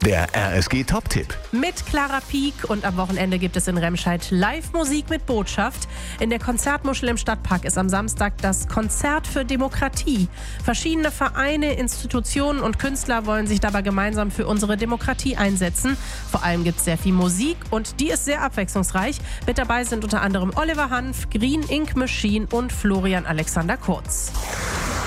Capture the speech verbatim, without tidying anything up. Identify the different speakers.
Speaker 1: Der R S G Top-Tipp.
Speaker 2: Mit Clara Pieck und am Wochenende gibt es in Remscheid Live-Musik mit Botschaft. In der Konzertmuschel im Stadtpark ist am Samstag das Konzert für Demokratie. Verschiedene Vereine, Institutionen und Künstler wollen sich dabei gemeinsam für unsere Demokratie einsetzen. Vor allem gibt es sehr viel Musik und die ist sehr abwechslungsreich. Mit dabei sind unter anderem Oliver Hanf, Green Ink Machine und Florian Alexander Kurz.